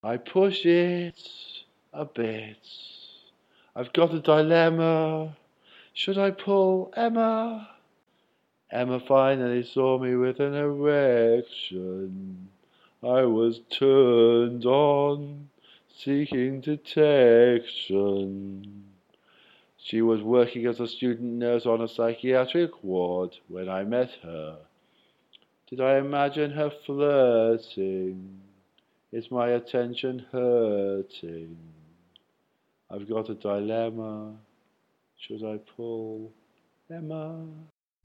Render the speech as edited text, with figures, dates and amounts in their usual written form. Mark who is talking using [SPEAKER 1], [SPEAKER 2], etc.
[SPEAKER 1] I push it a bit. I've got a dilemma. Should I pull Emma? Emma finally saw me with an erection. I was turned on, seeking detection. She was working as a student nurse on a psychiatric ward when I met her. Did I imagine her flirting? Is my attention hurting? I've got a dilemma. Should I pull Emma?